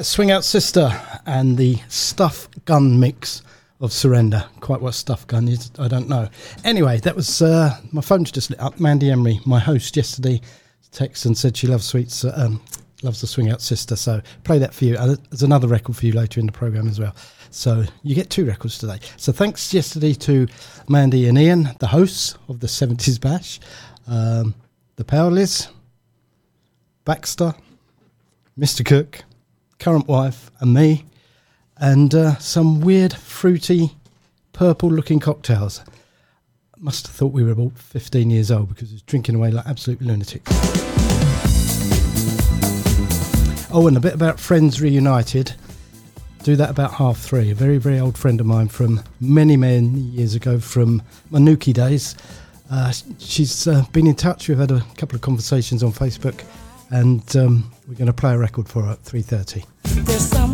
Swing Out Sister and the Stuff Gun mix of Surrender. Quite what Stuff Gun is, I don't know. Anyway, that was my phone's just lit up. Mandy Emery, my host yesterday, texted and said she loves loves the Swing Out Sister. So play that for you. There's another record for you later in the programme as well. So you get 2 records today. So thanks yesterday to Mandy and Ian, the hosts of the 70s Bash, the Powleys, Baxter, Mr. Cook, Current Wife and me, and some weird fruity purple looking cocktails. Must have thought we were about 15 years old because it was drinking away like absolute lunatics. Oh, and a bit about Friends Reunited. Do that about 3:30. A very, very old friend of mine from many, many years ago, from my Nuki days. She's been in touch. We've had a couple of conversations on Facebook, and we're going to play a record for her at 3:30. There's some